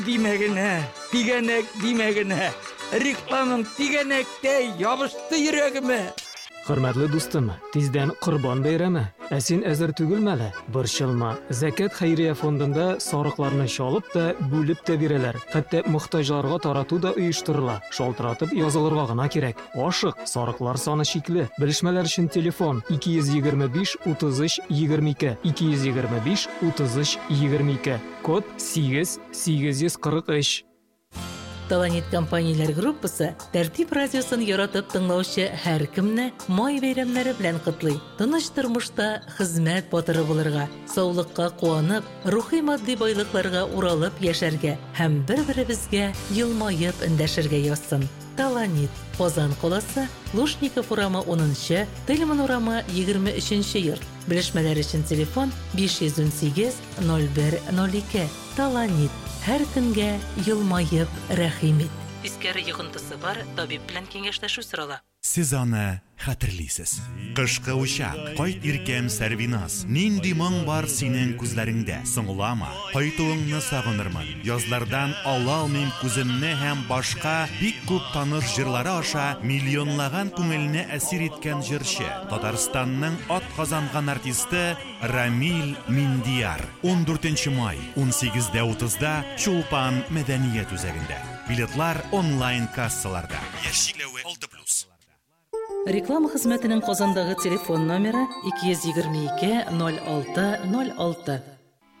Димәгенә, димәгенә. Рекламың тигәнәктәй ябышты йөрәгемә. Хөрмәтле дустым, тиздән Корбан бәйрәме. Ә син әзер түгелме әле? Борчылма. Закат хәйрия фондында сарыкларны чалып та, бүлеп тә бирәләр. Хәтта мохтаҗларга тарату да оештырыла. Шалтыратып язылырга гына кирәк. Ашык, сарыклар саны чикле. Белешмәләр өчен телефон 225 33 22 225 33 22. Код 8843. Таланит компанияләр группасы Тәртип радиосын яратып тыңлаучы һәр кемне май бәйрәмнәре белән котлый. Тыныч тормышта хезмәт батыры булырга, саулыкка куанып, рухи матди байлыкларга уралып яшәргә һәм бер-беребезгә елмаеп эндәшергә язсын. Таланит. Казан каласы, Лушников урамы 10-нчы, Тельман урамы 23-нче йорт. Белешмәләр өчен телефон 518 0102. Таланит. Һәр көнгә елмаеп рәхим ит. Искәре йогынтысы бар, табиб белән киңәшләшү сорала. Сез аны хәтерлисез. Кышкы учак, кайт иркәм Сәрвинас. Нинди моң бар синең күзләреңдә? Соңлама, кайтуыңны сагынырмын. Язлардан ала алмыйм күземне һәм башка бик күп таныш җырлары аша миллионлаган күңелне әсир иткән җырчы. Татарстанның атказанган артисты Рамил Миндияр. 14 май 18:30-да Чулпан мәдәният үзәгендә. Билетлар онлайн кассаларда. Яшьчекләве 6+. Реклама хезмәтенең Казандагы телефон номеры 222 06 06.